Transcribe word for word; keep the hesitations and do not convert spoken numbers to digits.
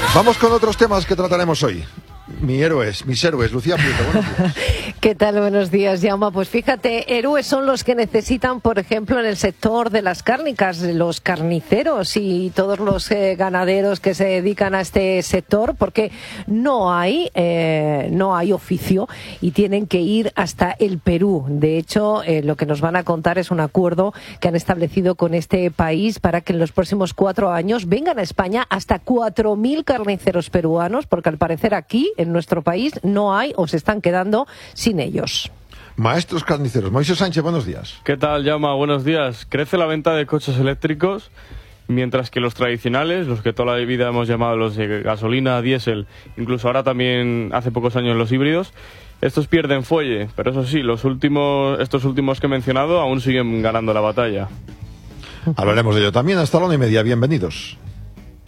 Vamos con otros temas que trataremos hoy. Mi héroes, mis héroes, Lucía Prieto, buenos días. ¿Qué tal? Buenos días, Jaume. Pues fíjate, héroes son los que necesitan, por ejemplo, en el sector de las cárnicas, los carniceros y todos los eh, ganaderos que se dedican a este sector, porque no hay, eh, no hay oficio y tienen que ir hasta el Perú. De hecho, eh, lo que nos van a contar es un acuerdo que han establecido con este país para que en los próximos cuatro años vengan a España hasta cuatro mil carniceros peruanos, porque al parecer aquí, en nuestro país, no hay o se están quedando sin ellos. Maestros carniceros. Moisés Sánchez, buenos días. ¿Qué tal, Jaume? Buenos días. Crece la venta de coches eléctricos, mientras que los tradicionales, los que toda la vida hemos llamado los de gasolina, diésel, incluso ahora también hace pocos años los híbridos, estos pierden fuelle. Pero eso sí, los últimos, estos últimos que he mencionado aún siguen ganando la batalla. Hablaremos de ello también hasta la una y media. Bienvenidos.